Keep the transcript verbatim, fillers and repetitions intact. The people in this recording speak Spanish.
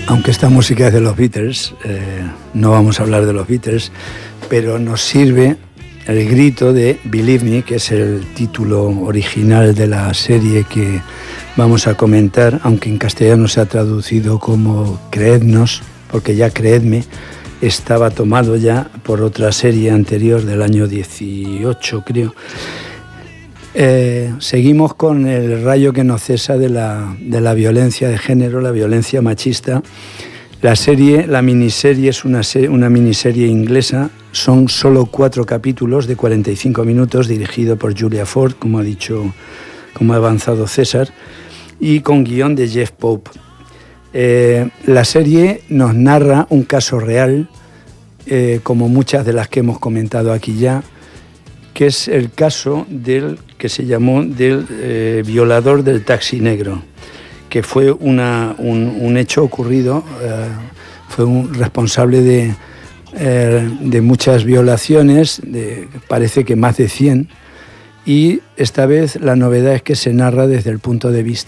Aunque esta música es de los Beatles, eh, no vamos a hablar de los Beatles, pero nos sirve el grito de Believe Me, que es el título original de la serie que vamos a comentar, aunque en castellano se ha traducido como Creednos, porque ya Creedme estaba tomado ya por otra serie anterior del año dieciocho, creo. Eh, seguimos con el rayo que no cesa de la, de la violencia de género, la violencia machista. La serie, la miniserie es una, una miniserie inglesa, son solo cuatro capítulos de cuarenta y cinco minutos, dirigido por Julia Ford, como ha dicho, como ha avanzado César, y con guión de Jeff Pope. Eh, la serie nos narra un caso real, eh, como muchas de las que hemos comentado aquí ya, que es el caso del que se llamó del eh, violador del taxi negro, que fue una, un, un hecho ocurrido, eh, fue un responsable de, eh, de muchas violaciones, de, parece que más de cien, y esta vez la novedad es que se narra desde el punto de vista